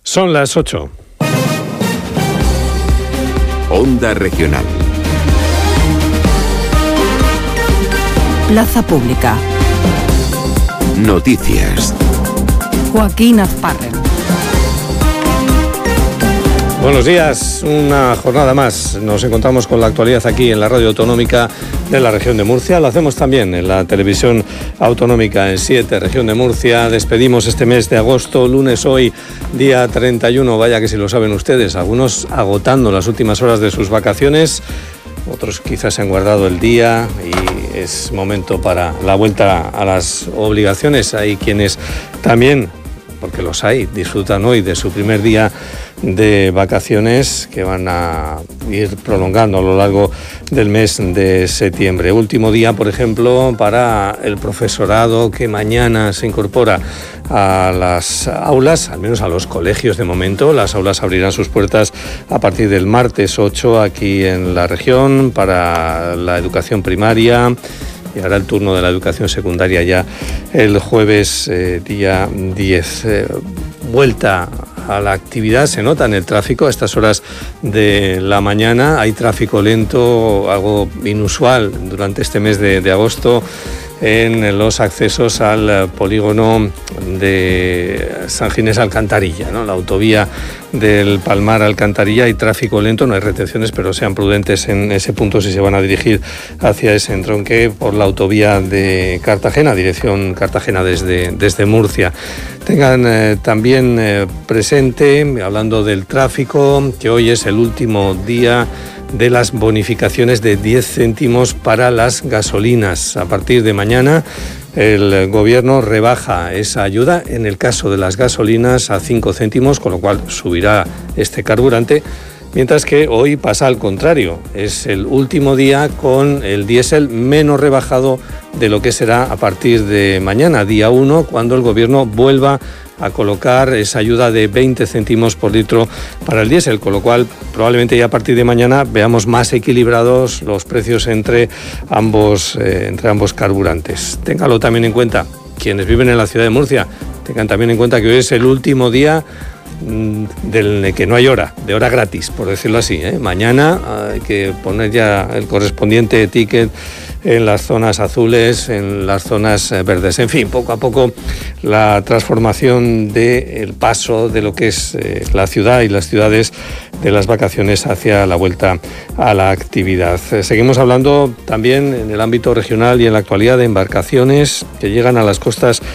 Son las 8. Onda Regional. Plaza Pública. Noticias. Joaquín Azparren. Buenos días, una jornada más. Nos encontramos con la actualidad aquí en la radio autonómica de la región de Murcia. Lo hacemos también en la televisión autonómica en 7, región de Murcia. Despedimos este mes de agosto, lunes hoy, día 31. Vaya que si lo saben ustedes, algunos agotando las últimas horas de sus vacaciones, otros quizás se han guardado el día y es momento para la vuelta a las obligaciones. Hay quienes también, porque los hay, disfrutan hoy de su primer día de vacaciones que van a ir prolongando a lo largo del mes de septiembre. Último día, por ejemplo, para el profesorado que mañana se incorpora a las aulas, al menos a los colegios de momento. Las aulas abrirán sus puertas a partir del martes 8 aquí en la región para la educación primaria. Y ahora el turno de la educación secundaria ya el jueves día 10. Vuelta a la actividad, se nota en el tráfico a estas horas de la mañana. Hay tráfico lento, algo inusual durante este mes de agosto en los accesos al polígono de San Ginés Alcantarilla, ¿no? La autovía del Palmar Alcantarilla. Hay tráfico lento, no hay retenciones, pero sean prudentes en ese punto si se van a dirigir hacia ese entronque por la autovía de Cartagena, dirección Cartagena desde Murcia. Tengan también presente, hablando del tráfico, que hoy es el último día de las bonificaciones de 10 céntimos para las gasolinas. A partir de mañana el Gobierno rebaja esa ayuda en el caso de las gasolinas a 5 céntimos, con lo cual subirá este carburante, mientras que hoy pasa al contrario. Es el último día con el diésel menos rebajado de lo que será a partir de mañana, día 1, cuando el Gobierno vuelva a colocar esa ayuda de 20 céntimos por litro para el diésel, con lo cual probablemente ya a partir de mañana veamos más equilibrados los precios entre ambos carburantes. Ténganlo también en cuenta quienes viven en la ciudad de Murcia, tengan también en cuenta que hoy es el último día del que no hay de hora gratis, por decirlo así, ¿eh? Mañana hay que poner ya el correspondiente ticket en las zonas azules, en las zonas verdes. En fin, poco a poco la transformación del paso de lo que es la ciudad y las ciudades de las vacaciones hacia la vuelta a la actividad. Seguimos hablando también en el ámbito regional y en la actualidad de embarcaciones que llegan a las costas